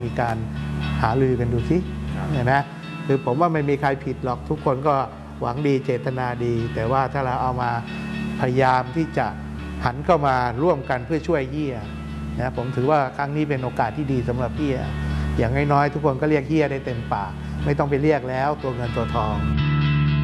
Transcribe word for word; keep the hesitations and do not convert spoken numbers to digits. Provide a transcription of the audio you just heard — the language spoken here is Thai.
มีการหารือกันดูสิเนี่ยนะคือผมว่าไม่มีใครผิดหรอกทุกคนก็หวังดีเจตนาดี แต่ว่าถ้าเราเอามาพยายามที่จะหันเข้ามาร่วมกันเพื่อช่วยเฮียนะผมถือว่าครั้งนี้เป็นโอกาสที่ดีสำหรับเฮียอย่างน้อยๆทุกคนก็เรียกเฮียได้เต็มปากไม่ต้องไปเรียกแล้วตัวเงินตัวทอง